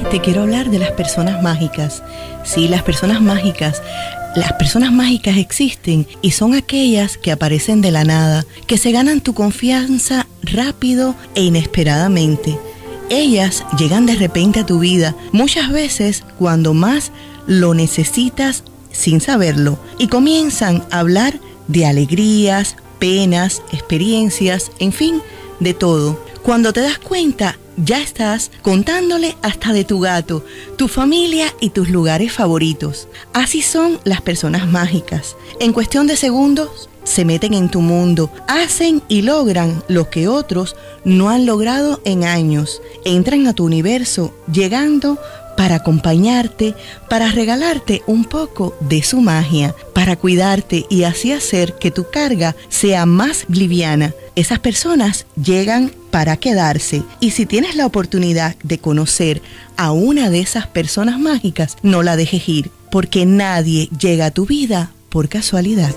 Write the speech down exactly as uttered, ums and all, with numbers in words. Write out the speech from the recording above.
te quiero hablar de las personas mágicas. Sí, las personas mágicas. Las personas mágicas existen y son aquellas que aparecen de la nada, que se ganan tu confianza rápido e inesperadamente. Ellas llegan de repente a tu vida, muchas veces cuando más lo necesitas sin saberlo, y comienzan a hablar de alegrías, penas, experiencias, en fin, de todo. Cuando te das cuenta, ya estás contándole hasta de tu gato, tu familia y tus lugares favoritos. Así son las personas mágicas. En cuestión de segundos, se meten en tu mundo, hacen y logran lo que otros no han logrado en años. Entran a tu universo, llegando para acompañarte, para regalarte un poco de su magia, para cuidarte y así hacer que tu carga sea más liviana. Esas personas llegan para quedarse, y si tienes la oportunidad de conocer a una de esas personas mágicas, no la dejes ir, porque nadie llega a tu vida por casualidad.